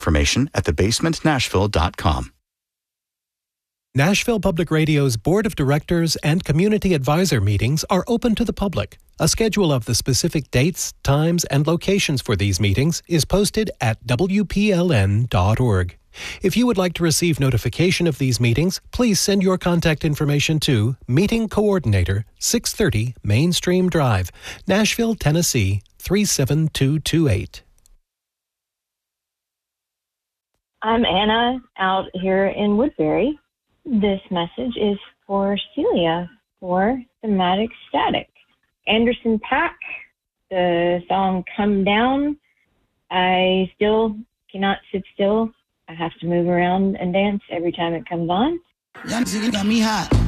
Information at thebasementnashville.com. Nashville Public Radio's Board of Directors and Community Advisor meetings are open to the public. A schedule of the specific dates, times, and locations for these meetings is posted at WPLN.org. If you would like to receive notification of these meetings, please send your contact information to Meeting Coordinator, 630 Mainstream Drive, Nashville, Tennessee, 37228. I'm Anna out here in Woodbury. This message is for Celia for Thematic Static. Anderson .Paak, the song Come Down. I still cannot sit still. I have to move around and dance every time it comes on. Young got me hot.